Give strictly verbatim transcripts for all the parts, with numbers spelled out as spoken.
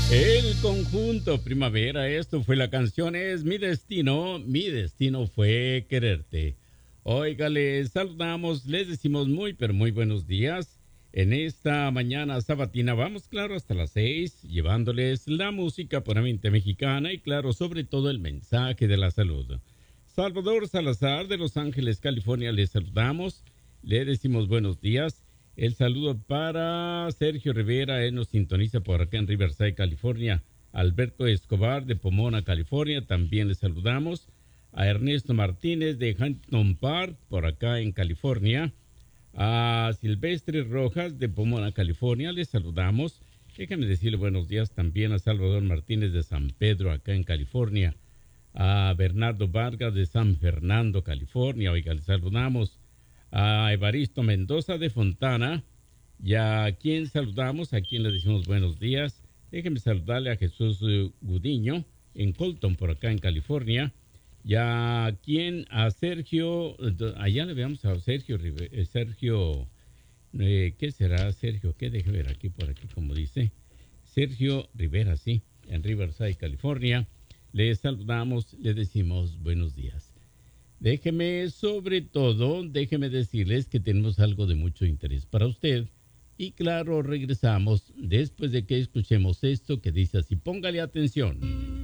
El conjunto Primavera, esto fue la canción, es Mi Destino, mi destino fue quererte. Oiga, les saludamos, les decimos muy, pero muy buenos días. En esta mañana sabatina vamos, claro, hasta las seis, llevándoles la música puramente mexicana y, claro, sobre todo el mensaje de la salud. Salvador Salazar de Los Ángeles, California, les saludamos, le decimos buenos días. El saludo para Sergio Rivera, él nos sintoniza por acá en Riverside, California. Alberto Escobar de Pomona, California, también le saludamos. A Ernesto Martínez de Huntington Park, por acá en California. A Silvestre Rojas de Pomona, California, le saludamos. Déjenme decirle buenos días también a Salvador Martínez de San Pedro, acá en California. A Bernardo Vargas de San Fernando, California, oiga, le saludamos. A Evaristo Mendoza de Fontana, y a quien saludamos, a quien le decimos buenos días. Déjenme saludarle a Jesús Gudiño en Colton, por acá en California, y a quien, a Sergio, allá le veamos a Sergio, Sergio, eh, ¿qué será Sergio? ¿Qué? Déjeme ver aquí, por aquí, como dice, Sergio Rivera, sí, en Riverside, California. Le saludamos, le decimos buenos días. Déjeme, sobre todo, déjeme decirles que tenemos algo de mucho interés para usted. Y claro, regresamos después de que escuchemos esto que dice así, póngale atención.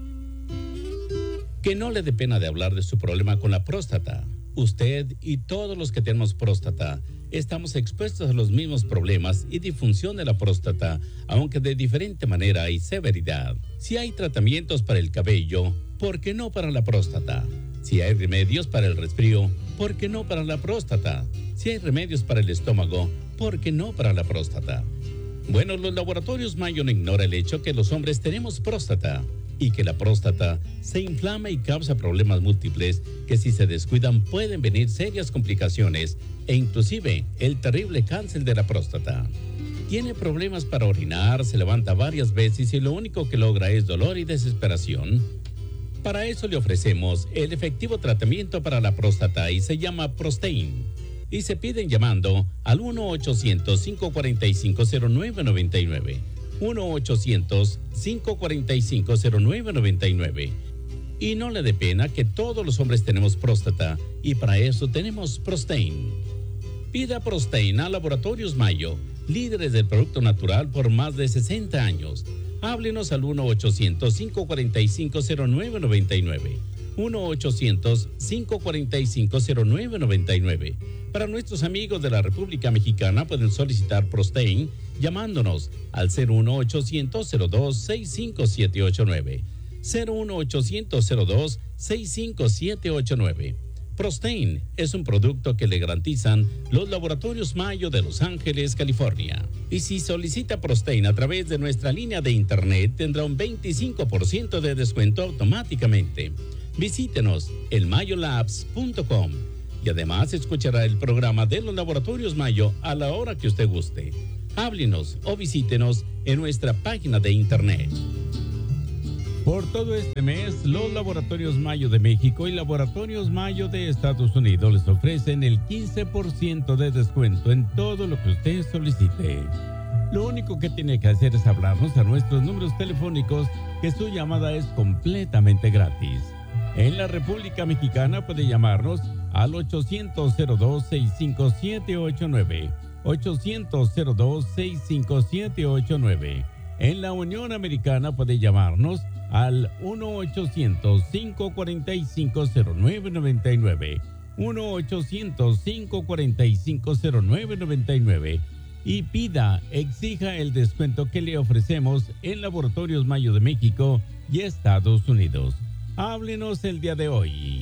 Que no le dé pena de hablar de su problema con la próstata. Usted y todos los que tenemos próstata estamos expuestos a los mismos problemas y disfunción de la próstata, aunque de diferente manera y severidad. Si hay tratamientos para el cabello, ¿por qué no para la próstata? Si hay remedios para el resfrío, ¿por qué no para la próstata? Si hay remedios para el estómago, ¿por qué no para la próstata? Bueno, los laboratorios Mayo no ignora el hecho que los hombres tenemos próstata y que la próstata se inflama y causa problemas múltiples que si se descuidan pueden venir serias complicaciones e inclusive el terrible cáncer de la próstata. Tiene problemas para orinar, se levanta varias veces y lo único que logra es dolor y desesperación. Para eso le ofrecemos el efectivo tratamiento para la próstata y se llama Prostein. Y se piden llamando al uno ochocientos, cinco cuatro cinco, cero nueve nueve nueve. uno ochocientos, cinco cuatro cinco, cero nueve nueve nueve. Y no le dé pena que todos los hombres tenemos próstata y para eso tenemos Prostein. Pida Prostein a Laboratorios Mayo, líderes del producto natural por más de sesenta años. Háblenos al uno ochocientos, cinco cuatro cinco, cero nueve nueve nueve. uno ochocientos, cinco cuatro cinco, cero nueve nueve nueve. Para nuestros amigos de la República Mexicana pueden solicitar Prostein llamándonos al cero uno ochocientos, cero dos, seis cinco siete ocho nueve. cero uno ochocientos, cero dos, seis cinco siete ocho nueve. Prostein es un producto que le garantizan los Laboratorios Mayo de Los Ángeles, California. Y si solicita Prostein a través de nuestra línea de internet, tendrá un veinticinco por ciento de descuento automáticamente. Visítenos en mayo labs punto com y además escuchará el programa de los Laboratorios Mayo a la hora que usted guste. Háblenos o visítenos en nuestra página de internet. Por todo este mes, los Laboratorios Mayo de México y Laboratorios Mayo de Estados Unidos les ofrecen el quince por ciento de descuento en todo lo que usted solicite. Lo único que tiene que hacer es hablarnos a nuestros números telefónicos, que su llamada es completamente gratis. En la República Mexicana puede llamarnos al ochocientos, cero dos, seis cinco siete ocho nueve. ochocientos, cero dos, seis cinco siete ocho nueve. En la Unión Americana puede llamarnos al uno ochocientos, cinco cuatro cinco, cero nueve nueve nueve. uno ochocientos, cinco cuatro cinco, cero nueve nueve nueve. Y pida, exija el descuento que le ofrecemos en Laboratorios Mayo de México y Estados Unidos. Háblenos el día de hoy.